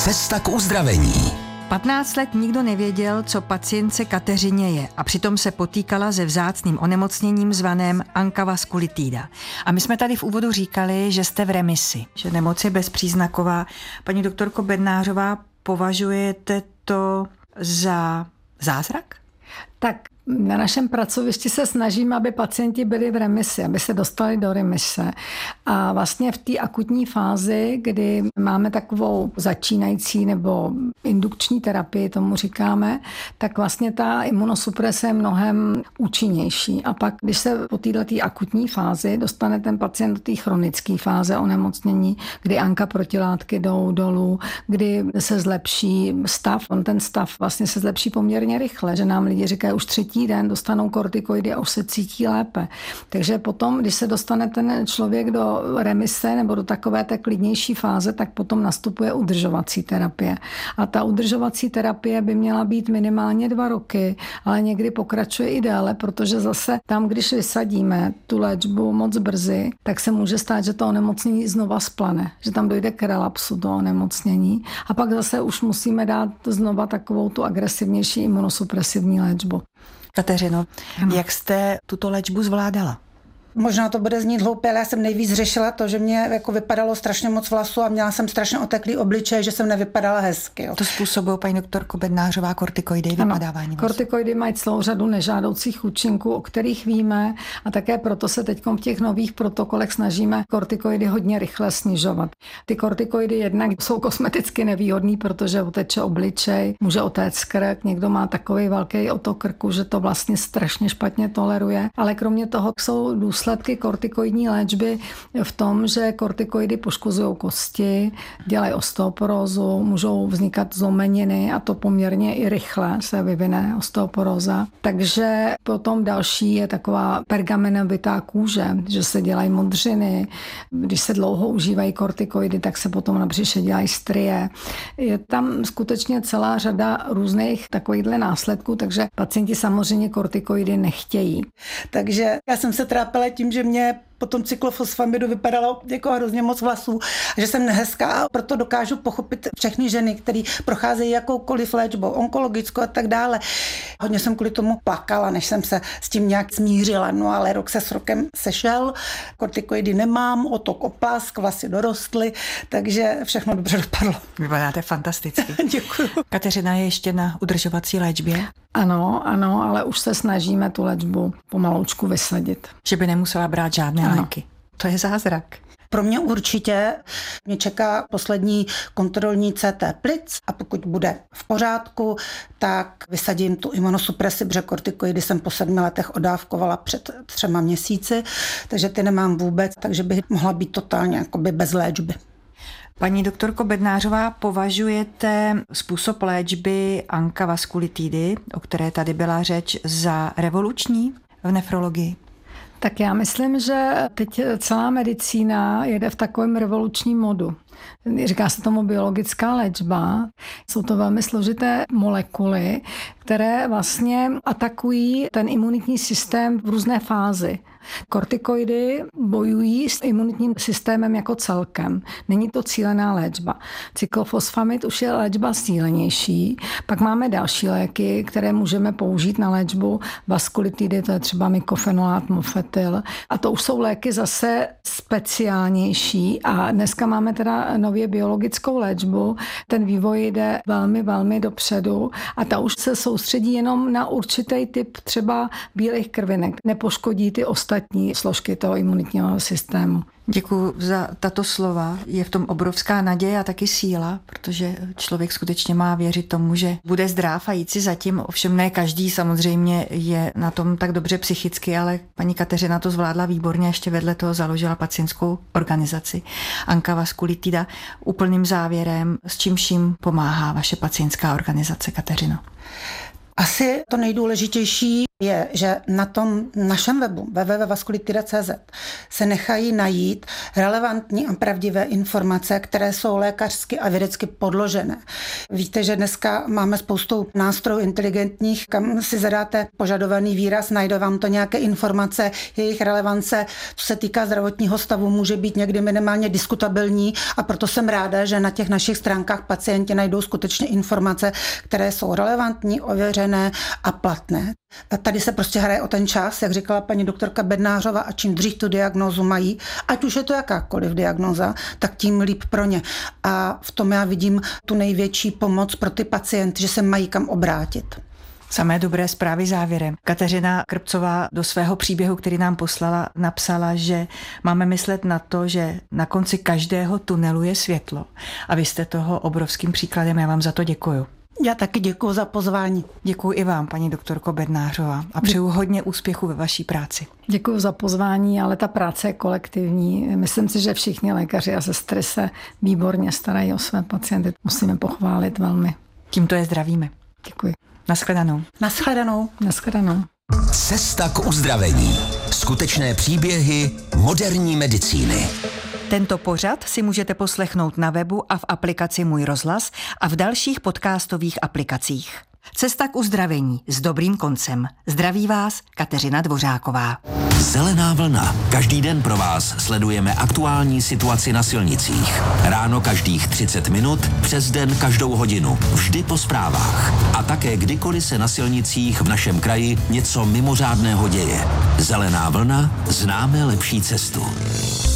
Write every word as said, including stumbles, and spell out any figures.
Cesta k uzdravení. patnáct let nikdo nevěděl, co pacientce Kateřině je, a přitom se potýkala se vzácným onemocněním zvaném ankavaskulitida. A my jsme tady v úvodu říkali, že jste v remisi, že nemoc je bezpříznaková. Paní doktorko Bednářová, považujete to za zázrak? Tak na našem pracovišti se snažíme, aby pacienti byli v remisi, aby se dostali do remise. A vlastně v té akutní fázi, kdy máme takovou začínající nebo indukční terapii, tomu říkáme, tak vlastně ta imunosuprese je mnohem účinnější. A pak, když se po této akutní fázi dostane ten pacient do té chronické fáze onemocnění, kdy anka protilátky jdou dolů, kdy se zlepší stav, on ten stav vlastně se zlepší poměrně rychle, že nám lidi říkají, už třetí den dostanou kortikoidy a už se cítí lépe. Takže potom, když se dostane ten člověk do remise nebo do takové té klidnější fáze, tak potom nastupuje udržovací terapie. A ta udržovací terapie by měla být minimálně dva roky, ale někdy pokračuje i déle, protože zase tam, když vysadíme tu léčbu moc brzy, tak se může stát, že to onemocnění znova splane, že tam dojde k relapsu do onemocnění a pak zase už musíme dát znova takovou tu agresivnější imunosupresivní léčbu. Kateřino, jak jste tuto léčbu zvládala? Možná to bude znít hloupě, ale já jsem nejvíc řešila to, že mě jako vypadalo strašně moc vlasů a měla jsem strašně oteklý obličej, že jsem nevypadala hezky. Jo. To způsobuje, paní doktorko Bednářová, kortikoidy, vypadávání vlasů. Kortikoidy mají celou řadu nežádoucích účinků, o kterých víme, a také proto se teď v těch nových protokolech snažíme kortikoidy hodně rychle snižovat. Ty kortikoidy jednak jsou kosmeticky nevýhodný, protože uteče obličej, může otéct krk, někdo má takový velký otok krku, že to vlastně strašně špatně toleruje, ale kromě toho jsou důsledky Důsledky kortikoidní léčby v tom, že kortikoidy poškozují kosti, dělají osteoporózu, můžou vznikat zlomeniny a to poměrně i rychle se vyvine osteoporóza. Takže potom další je taková pergamenovitá kůže, že se dělají modřiny. Když se dlouho užívají kortikoidy, tak se potom na břiše dělají strie. Je tam skutečně celá řada různých takovýchhle následků, takže pacienti samozřejmě kortikoidy nechtějí. Takže já jsem se trápila tím, že mě po tom cyklofosfamidu vypadalo jako hrozně moc vlasů, že jsem nehezká a proto dokážu pochopit všechny ženy, které procházejí jakoukoliv léčbou, onkologickou a tak dále. Hodně jsem kvůli tomu plakala, než jsem se s tím nějak smířila, no ale rok se s rokem sešel, kortikoidy nemám, otok opásk, vlasy dorostly, takže všechno dobře dopadlo. Vypadáte fantasticky. Děkuju. Kateřina je ještě na udržovací léčbě? Ano, ano, ale už se snažíme tu léčbu pomaloučku vysadit. Že by nemusela brát žádné léky. To je zázrak. Pro mě určitě mě čeká poslední kontrolní C T plic a pokud bude v pořádku, tak vysadím tu imunosupresi, protože kortikoidy jsem po sedmi letech odávkovala před třema měsíci, takže ty nemám vůbec, takže bych mohla být totálně jakoby bez léčby. Paní doktorko Bednářová, považujete způsob léčby ankavaskulitidy, o které tady byla řeč, za revoluční v nefrologii? Tak já myslím, že teď celá medicína jede v takovém revolučním modu. Říká se tomu biologická léčba. Jsou to velmi složité molekuly, které vlastně atakují ten imunitní systém v různé fázi. Kortikoidy bojují s imunitním systémem jako celkem. Není to cílená léčba. Cyklofosfamid už je léčba cílenější. Pak máme další léky, které můžeme použít na léčbu vaskulitidy, to je třeba mykofenolát, mofetyl. A to už jsou léky zase speciálnější. A dneska máme teda nově biologickou léčbu. Ten vývoj jde velmi, velmi dopředu a ta už se soustředí jenom na určitý typ třeba bílých krvinek. Nepoškodí ty ostatní složky toho imunitního systému. Děkuji za tato slova. Je v tom obrovská naděje a taky síla, protože člověk skutečně má věřit tomu, že bude zdrav a jít si zatím. Ovšem ne každý samozřejmě je na tom tak dobře psychicky, ale paní Kateřina to zvládla výborně, ještě vedle toho založila pacientskou organizaci Ankavaskulitida. Úplným závěrem, s čím vším pomáhá vaše pacientská organizace, Kateřino? Asi to nejdůležitější je, že na tom našem webu w w w tečka vaskulity tečka c z se nechají najít relevantní a pravdivé informace, které jsou lékařsky a vědecky podložené. Víte, že dneska máme spoustu nástrojů inteligentních, kam si zadáte požadovaný výraz, najde vám to nějaké informace, jejich relevance, co se týká zdravotního stavu, může být někdy minimálně diskutabilní a proto jsem ráda, že na těch našich stránkách pacienti najdou skutečně informace, které jsou relevantní, ověřené a platné. Tady se prostě hraje o ten čas, jak říkala paní doktorka Bednářová, a čím dřív tu diagnózu mají, ať už je to jakákoliv diagnóza, tak tím líp pro ně. A v tom já vidím tu největší pomoc pro ty pacienty, že se mají kam obrátit. Samé dobré zprávy závěrem. Kateřina Krpcová do svého příběhu, který nám poslala, napsala, že máme myslet na to, že na konci každého tunelu je světlo. A vy jste toho obrovským příkladem. Já vám za to děkuju. Já taky děkuji za pozvání. Děkuji i vám, paní doktorko Bednářová, a přeju hodně úspěchu ve vaší práci. Děkuji za pozvání, ale ta práce je kolektivní. Myslím si, že všichni lékaři a sestry se výborně starají o své pacienty. Musíme pochválit velmi. Tímto je zdravíme. Děkuji. Naschledanou. Naschledanou. Naschledanou. Cesta k uzdravení. Skutečné příběhy moderní medicíny. Tento pořad si můžete poslechnout na webu a v aplikaci Můj rozhlas a v dalších podcastových aplikacích. Cesta k uzdravení s dobrým koncem. Zdraví vás Kateřina Dvořáková. Zelená vlna. Každý den pro vás sledujeme aktuální situaci na silnicích. Ráno každých třicet minut, přes den každou hodinu. Vždy po zprávách. A také kdykoliv se na silnicích v našem kraji něco mimořádného děje. Zelená vlna. Známe lepší cestu.